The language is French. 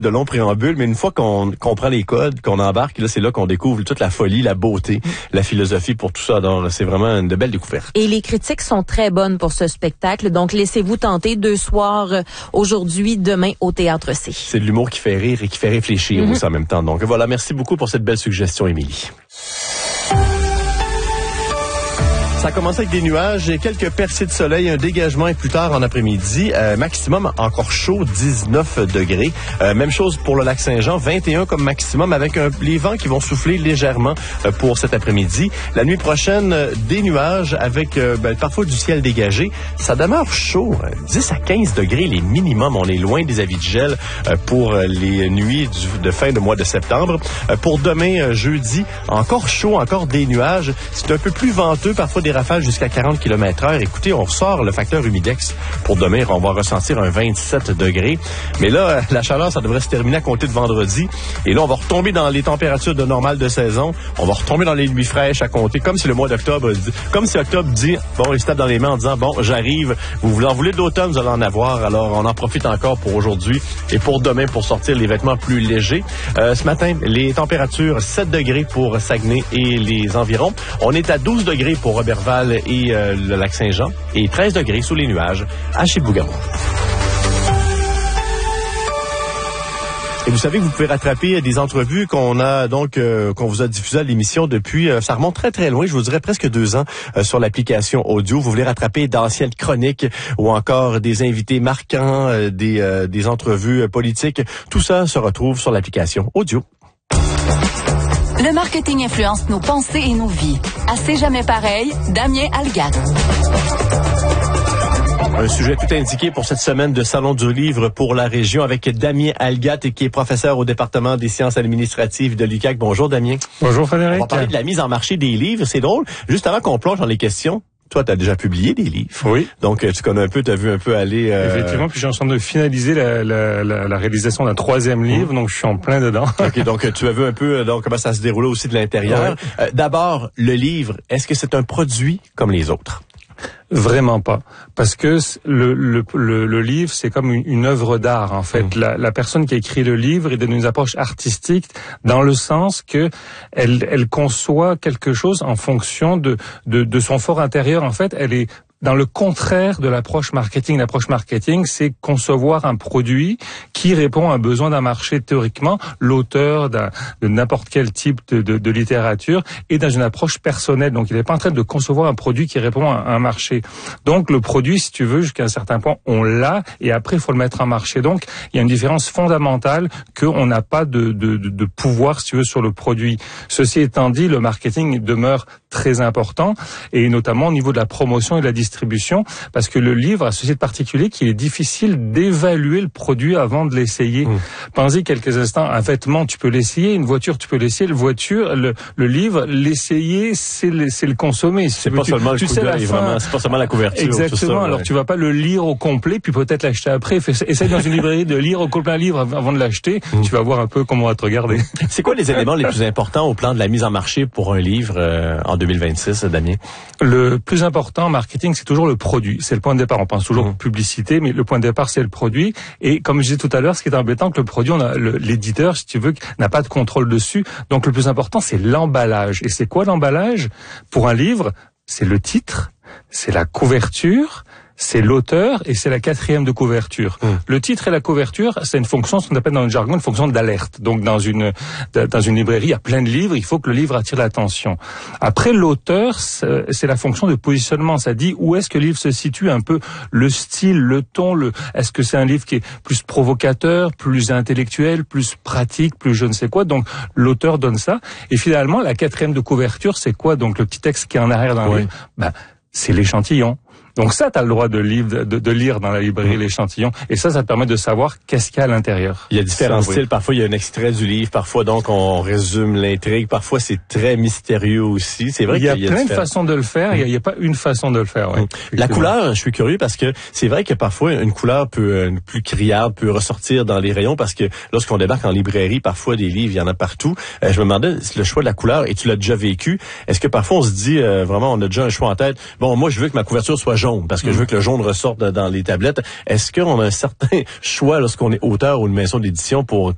de longs préambules, mais une fois qu'on comprend les codes, qu'on embarque, là, c'est là qu'on découvre toute la folie, la beauté, la philosophie pour tout ça. Donc, c'est vraiment une belle découverte. Et les critiques sont très bonnes pour ce spectacle. Donc, laissez-vous tenter 2 soirs aujourd'hui, demain au Théâtre C. C'est de l'humour qui fait rire et qui fait réfléchir aussi en même temps. Donc, voilà. Merci beaucoup pour cette belle suggestion, Émilie. Ça a commencé avec des nuages et quelques percées de soleil, un dégagement et plus tard en après-midi, maximum encore chaud, 19 degrés. Même chose pour le lac Saint-Jean, 21 comme maximum avec les vents qui vont souffler légèrement pour cet après-midi. La nuit prochaine, des nuages avec parfois du ciel dégagé. Ça demeure chaud, 10 à 15 degrés les minimums. On est loin des avis de gel pour les nuits de fin de mois de septembre. Pour demain, jeudi, encore chaud, encore des nuages. C'est un peu plus venteux, parfois des rafales jusqu'à 40 km/h. Écoutez, on ressort le facteur humidex pour demain. On va ressentir un 27 degrés. Mais là, la chaleur, ça devrait se terminer à compter de vendredi. Et là, on va retomber dans les températures de normale de saison. On va retomber dans les nuits fraîches à compter, comme si le mois d'octobre, comme si octobre dit, bon, il se tape dans les mains en disant, bon, j'arrive. Vous en voulez de l'automne, vous allez en avoir. Alors, on en profite encore pour aujourd'hui et pour demain pour sortir les vêtements plus légers. Ce matin, les températures 7 degrés pour Saguenay et les environs. On est à 12 degrés pour Robertval et le lac Saint-Jean et 13 degrés sous les nuages à Chibougamau. Et vous savez que vous pouvez rattraper des entrevues qu'on vous a diffusées à l'émission depuis, ça remonte très très loin, je vous dirais presque 2 ans sur l'application audio. Vous voulez rattraper d'anciennes chroniques ou encore des invités marquants, des entrevues politiques. Tout ça se retrouve sur l'application audio. Le marketing influence nos pensées et nos vies. À C'est jamais pareil, Damien Algat. Un sujet tout indiqué pour cette semaine de Salon du Livre pour la région avec Damien Algat, qui est professeur au département des sciences administratives de l'UQAC. Bonjour Damien. Bonjour Frédéric. On va parler de la mise en marché des livres. C'est drôle. Juste avant qu'on plonge dans les questions, toi, tu as déjà publié des livres. Oui. Donc, tu connais un peu, tu as vu un peu aller... Effectivement, puis je suis en train de finaliser la réalisation d'un 3e livre, donc je suis en plein dedans. OK, donc tu as vu un peu comment ça se déroulait aussi de l'intérieur. Ouais. D'abord, le livre, est-ce que c'est un produit comme les autres? Vraiment pas, parce que le livre, c'est comme une œuvre d'art en fait. La personne qui a écrit le livre est dans une approche artistique dans le sens que elle conçoit quelque chose en fonction de son fort intérieur. En fait, elle est dans le contraire de l'approche marketing. L'approche marketing, c'est concevoir un produit qui répond à un besoin d'un marché. Théoriquement, l'auteur de n'importe quel type de littérature est dans une approche personnelle. Donc, il n'est pas en train de concevoir un produit qui répond à un marché. Donc, le produit, si tu veux, jusqu'à un certain point, on l'a, et après, il faut le mettre en marché. Donc, il y a une différence fondamentale qu'on n'a pas de pouvoir, si tu veux, sur le produit. Ceci étant dit, le marketing demeure très important, et notamment au niveau de la promotion et de la distribution, parce que le livre a ceci de particulier qu'il est difficile d'évaluer le produit avant de l'essayer. Pensez quelques instants, un vêtement, tu peux l'essayer, une voiture, tu peux l'essayer, le livre, l'essayer, c'est le consommer. C'est pas seulement le coup d'œil, vraiment, c'est pas seulement la couverture. Exactement, tout ça, alors tu vas pas le lire au complet, puis peut-être l'acheter après. Essaye dans une librairie de lire au complet un livre avant de l'acheter, tu vas voir un peu comment on va te regarder. C'est quoi les éléments les plus importants au plan de la mise en marché pour un livre en 2026, Damien? Le plus important en marketing, c'est toujours le produit. C'est le point de départ. On pense toujours publicité, mais le point de départ, c'est le produit. Et comme je disais tout à l'heure, ce qui est embêtant, que le produit, l'éditeur, si tu veux, n'a pas de contrôle dessus. Donc le plus important, c'est l'emballage. Et c'est quoi l'emballage? Pour un livre, c'est le titre, c'est la couverture, c'est l'auteur et c'est la 4e de couverture. Le titre et la couverture, c'est une fonction, ce qu'on appelle dans le jargon, une fonction d'alerte. Donc dans une librairie, il y a plein de livres, il faut que le livre attire l'attention. Après, l'auteur, c'est la fonction de positionnement. Ça dit où est-ce que le livre se situe, un peu le style, le ton, est-ce que c'est un livre qui est plus provocateur, plus intellectuel, plus pratique, plus je ne sais quoi. Donc l'auteur donne ça. Et finalement, la 4e de couverture, c'est quoi? Donc le petit texte qui est en arrière dans le livre, c'est l'échantillon. Donc ça, tu as le droit de lire dans la librairie l'échantillon. Et ça te permet de savoir qu'est-ce qu'il y a à l'intérieur. Il y a différents styles. Parfois, il y a un extrait du livre. Parfois, donc, on résume l'intrigue. Parfois, c'est très mystérieux aussi. C'est vrai qu'il y a plein de façons de le faire. Il n'y a pas une façon de le faire. Ouais. La couleur, je suis curieux parce que c'est vrai que parfois, une couleur plus criarde peut ressortir dans les rayons parce que lorsqu'on débarque en librairie, parfois, des livres, il y en a partout. Je me demandais le choix de la couleur, et tu l'as déjà vécu. Est-ce que parfois, on se dit, vraiment, on a déjà un choix en tête? Bon, moi, je veux que ma couverture soit jaune parce que je veux que le jaune ressorte dans les tablettes. Est-ce qu'on a un certain choix lorsqu'on est auteur ou une maison d'édition pour